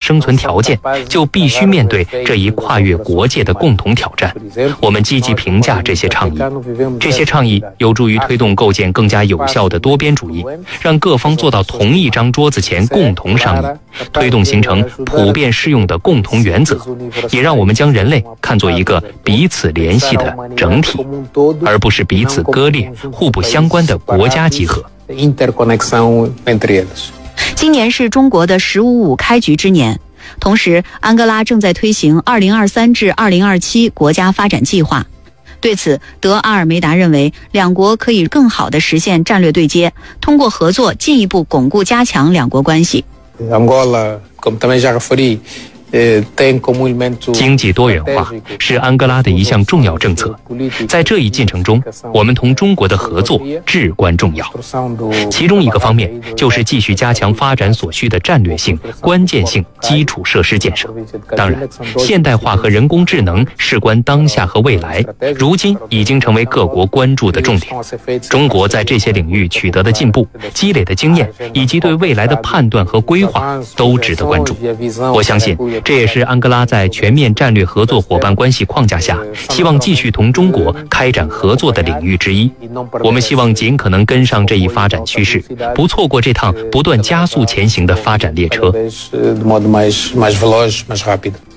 生存条件，就必须面对这一跨越国界的共同挑战。我们积极评价这些倡议，这些倡议有助于推动构建更加有效的多边主义，让各方坐到同一张桌子前共同商议，推动形成普遍适用的共同原则，也让我们将人类看作一个彼此联系的整体，而不是彼此割裂、互不相关的国家集合。 今年是中国的“15+5”开局之年，同时安哥拉正在推行2023至2027国家发展计划。对此，德阿尔梅达认为，两国可以更好地实现战略对接，通过合作进一步巩固加强两国关系。 经济多元化是安哥拉的一项重要政策，在这一进程中，我们同中国的合作至关重要。其中一个方面就是继续加强发展所需的战略性、关键性基础设施建设。当然，现代化和人工智能事关当下和未来，如今已经成为各国关注的重点。中国在这些领域取得的进步、积累的经验，以及对未来的判断和规划，都值得关注。我相信这也是安哥拉在全面战略合作伙伴关系框架下，希望继续同中国开展合作的领域之一。我们希望尽可能跟上这一发展趋势，不错过这趟不断加速前行的发展列车。